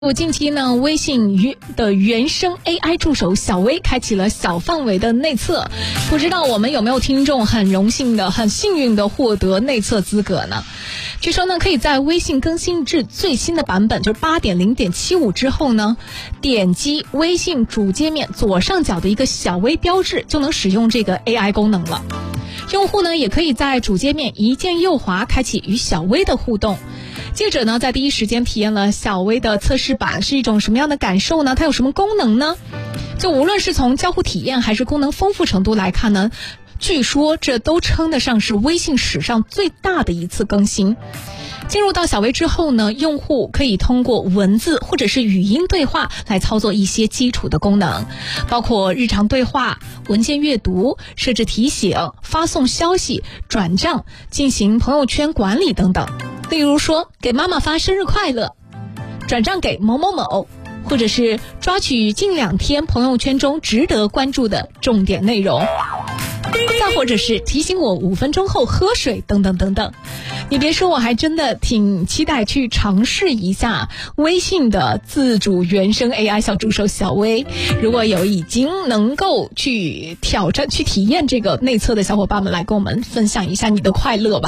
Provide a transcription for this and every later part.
近期呢，微信的原生 AI 助手小薇开启了小范围的内测，不知道我们有没有听众很荣幸的、很幸运的获得内测资格呢？据说呢，可以在微信更新至最新的版本，就是 8.0.75 之后呢，点击微信主界面左上角的一个小微标志，就能使用这个 AI 功能了。用户呢，也可以在主界面一键右滑，开启与小薇的互动。记者呢，在第一时间体验了小薇的测试版，是一种什么样的感受呢？它有什么功能呢？就无论是从交互体验还是功能丰富程度来看呢，据说这都称得上是微信史上最大的一次更新。进入到小薇之后呢，用户可以通过文字或者是语音对话来操作一些基础的功能，包括日常对话、文件阅读、设置提醒、发送消息、转账、进行朋友圈管理等等。例如说，给妈妈发生日快乐，转账给某某某，或者是抓取近2天朋友圈中值得关注的重点内容，再或者是提醒我5分钟后喝水等等等等。你别说，我还真的挺期待去尝试一下微信的自主原生 AI 小助手小薇。如果有已经能够去挑战、去体验这个内测的小伙伴们，来跟我们分享一下你的快乐吧。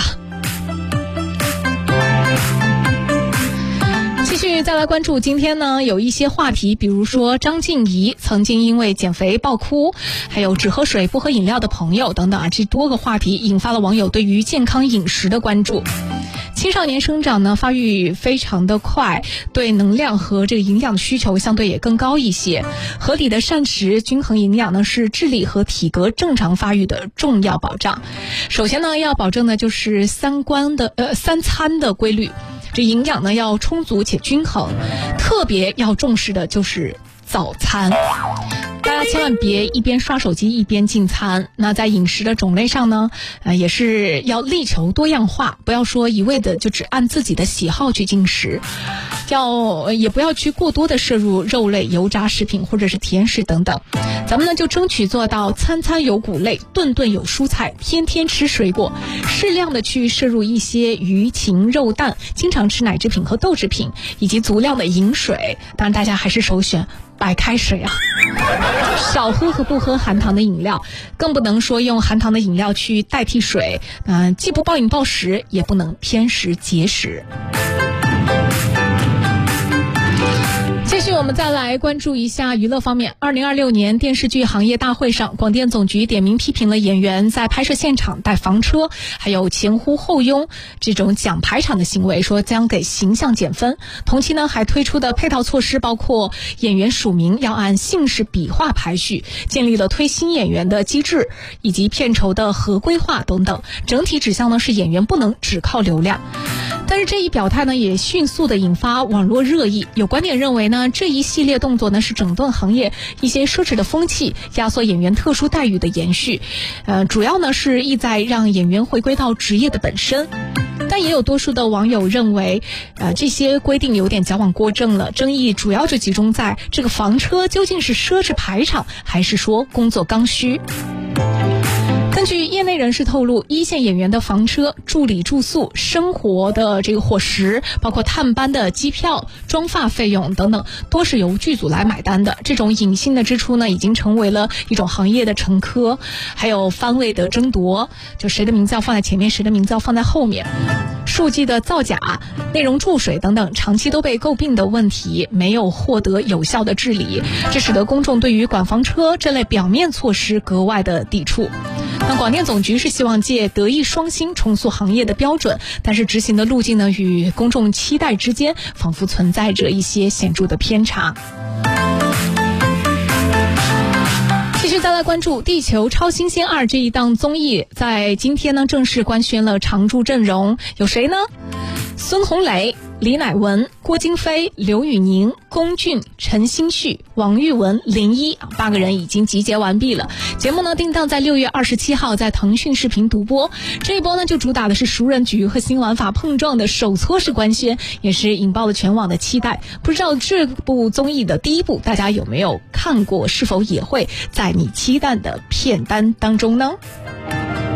继续再来关注今天呢，有一些话题，比如说张静怡曾经因为减肥爆哭，还有只喝水不喝饮料的朋友等等啊，这多个话题引发了网友对于健康饮食的关注。青少年生长呢，发育非常的快，对能量和这个营养的需求相对也更高一些。合理的膳食、均衡营养呢，是智力和体格正常发育的重要保障。首先呢，要保证的就是三餐的规律。这营养呢要充足且均衡，特别要重视的就是早餐。大家千万别一边刷手机一边进餐。那在饮食的种类上呢，也是要力求多样化，不要说一味的就只按自己的喜好去进食，也不要去过多的摄入肉类、油炸食品或者是甜食等等。咱们呢就争取做到餐餐有谷类，顿顿有蔬菜，天天吃水果，适量的去摄入一些鱼禽肉蛋，经常吃奶制品和豆制品，以及足量的饮水。当然大家还是首选白开水啊，少喝和不喝含糖的饮料，更不能说用含糖的饮料去代替水，既不暴饮暴食，也不能偏食节食。继续我们再来关注一下娱乐方面。2026年电视剧行业大会上，广电总局点名批评了演员在拍摄现场带房车还有前呼后拥这种抢排场的行为，说将给形象减分。同期呢还推出的配套措施包括演员署名要按姓氏笔画排序，建立了推新演员的机制，以及片酬的合规化等等。整体指向呢是演员不能只靠流量。但是这一表态呢也迅速的引发网络热议，有观点认为呢，这一系列动作呢是整顿行业一些奢侈的风气，压缩演员特殊待遇的延续，主要呢是意在让演员回归到职业的本身。但也有多数的网友认为，这些规定有点矫枉过正了，争议主要就集中在这个房车究竟是奢侈排场，还是说工作刚需。根据业内人士透露，一线演员的房车、助理住宿、生活的这个伙食，包括探班的机票、妆发费用等等，都是由剧组来买单的。这种隐性的支出呢，已经成为了一种行业的沉疴，还有番位的争夺，就谁的名字要放在前面，谁的名字要放在后面。数据的造假、内容注水等等，长期都被诟病的问题没有获得有效的治理，这使得公众对于管房车这类表面措施格外的抵触。那广电总局是希望借德艺双馨重塑行业的标准，但是执行的路径呢，与公众期待之间仿佛存在着一些显著的偏差。继续再来关注《地球超新鲜2》这一档综艺，在今天呢正式官宣了常驻阵容，有谁呢？孙红雷、李乃文、郭京飞、刘宇宁、龚俊、陈星旭、王玉文、林一8个人已经集结完毕了。节目呢定档在6月27号在腾讯视频独播。这一波呢就主打的是熟人局和新玩法碰撞的手搓式官宣，也是引爆了全网的期待。不知道这部综艺的第一部大家有没有看过，是否也会在你期待的片单当中呢？